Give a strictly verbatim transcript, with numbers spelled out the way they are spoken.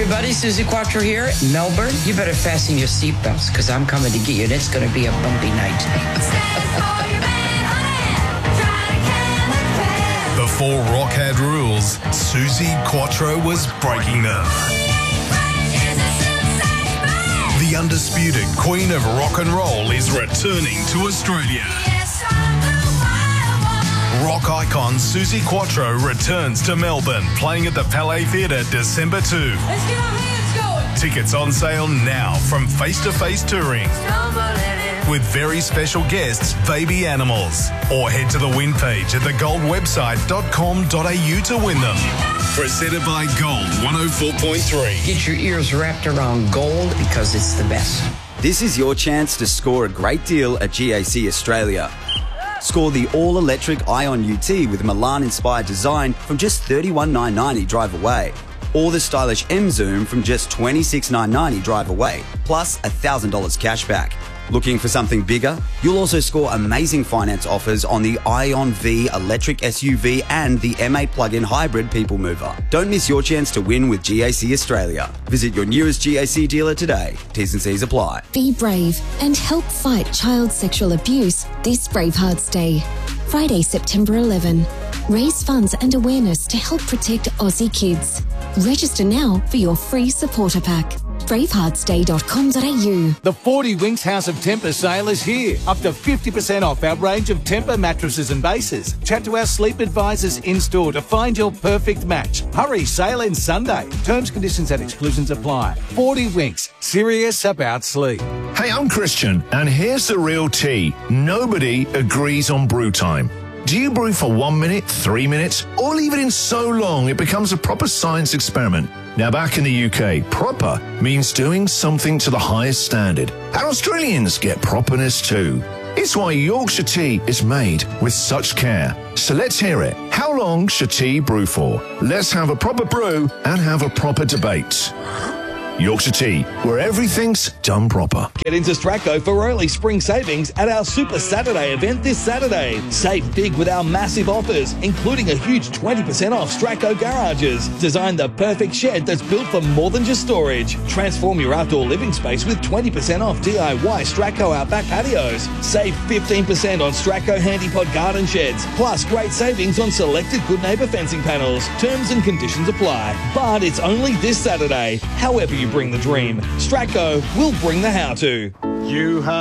everybody, Susie Quattro here. Melbourne, you better fasten your seatbelts because I'm coming to get you. And it's going to be a bumpy night. Before rock had rules, Susie Quattro was breaking them. The undisputed queen of rock and roll is returning to Australia. Rock icon Susie Quattro returns to Melbourne, playing at the Palais Theatre December second. Let's get our hands going. Tickets on sale now from Face to Face Touring. With very special guests, Baby Animals. Or head to the win page at the gold website dot com dot a u to win them. Presented by Gold one oh four point three. Get your ears wrapped around gold because it's the best. This is your chance to score a great deal at G A C Australia. Score the all-electric Ion U T with Milan-inspired design from just thirty-one thousand nine hundred ninety drive away. Or the stylish M Zoom from just twenty-six thousand nine hundred ninety drive away, plus one thousand dollars cash back. Looking for something bigger? You'll also score amazing finance offers on the Ion V electric S U V and the M eight plug-in hybrid people mover. Don't miss your chance to win with G A C Australia. Visit your nearest G A C dealer today. T's and C's apply. Be brave and help fight child sexual abuse this Bravehearts Day. Friday, September eleventh. Raise funds and awareness to help protect Aussie kids. Register now for your free supporter pack. bravehearts day dot com dot a u. The forty Winks House of Temper sale is here. Up to fifty percent off our range of Temper mattresses and bases. Chat to our sleep advisors in-store to find your perfect match. Hurry, sale ends Sunday. Terms, conditions and exclusions apply. forty Winks, serious about sleep. Hey, I'm Christian, and here's the real tea. Nobody agrees on brew time. Do you brew for one minute, three minutes, or leave it in so long it becomes a proper science experiment? Now, back in the U K, proper means doing something to the highest standard. And Australians get properness too. It's why Yorkshire tea is made with such care. So let's hear it. How long should tea brew for? Let's have a proper brew and have a proper debate. Yorkshire Tea, where everything's done proper. Get into Stracco for early spring savings at our Super Saturday event this Saturday. Save big with our massive offers, including a huge twenty percent off Stracco garages. Design the perfect shed that's built for more than just storage. Transform your outdoor living space with twenty percent off D I Y Stracco Outback patios. Save fifteen percent on Stracco Handypod garden sheds. Plus great savings on selected Good Neighbour fencing panels. Terms and conditions apply. But it's only this Saturday. However you bring the dream, Stracco will bring the how-to. You have